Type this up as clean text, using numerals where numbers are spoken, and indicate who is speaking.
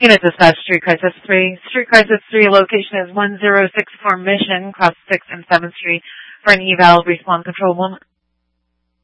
Speaker 1: Unit dispatch, Street Crisis 3. Street Crisis 3 location is 1064 Mission, across 6th and 7th Street. For an eval, respawn control